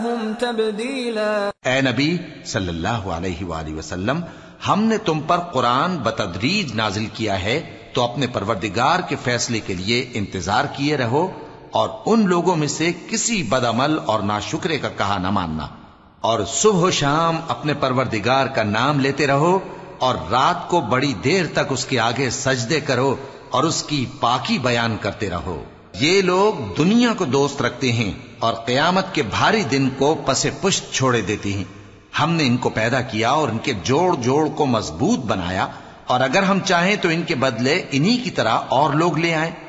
ए नबी सल्लल्लाहु अलैहि वसल्लम, हमने तुम पर कुरान बतदरीज नाजिल किया है, तो अपने परवरदिगार के फैसले के लिए इंतजार किए रहो और उन लोगों में से किसी बदअमल और नाशुक्रे का कहा न मानना, और सुबह शाम अपने परवरदिगार का नाम लेते रहो और रात को बड़ी देर तक उसके आगे सजदे करो और उसकी पाकी बयान करते रहो। ये लोग दुनिया को दोस्त रखते हैं और क़यामत के भारी दिन को पसे पुष्ट छोड़े देते हैं। हमने इनको पैदा किया और इनके जोड़ जोड़ को मजबूत बनाया, और अगर हम चाहें तो इनके बदले इन्हीं की तरह और लोग ले आएं।